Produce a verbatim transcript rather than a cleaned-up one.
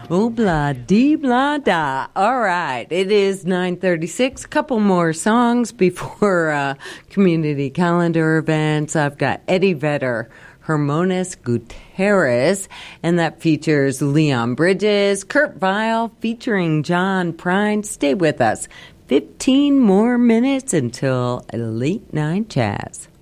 Oh, blah, dee, blah, da. All right. It is nine thirty-six. A couple more songs before uh, community calendar events. I've got Eddie Vedder, Hermanos Gutierrez, and that features Leon Bridges, Kurt Vile featuring John Prine. Stay with us. fifteen more minutes until late night jazz.